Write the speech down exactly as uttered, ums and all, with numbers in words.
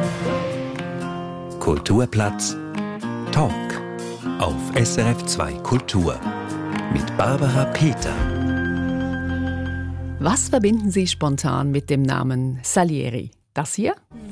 Kulturplatz Talk auf S R F zwei Kultur mit Barbara Peter. Was verbinden Sie spontan mit dem Namen Salieri? Das hier?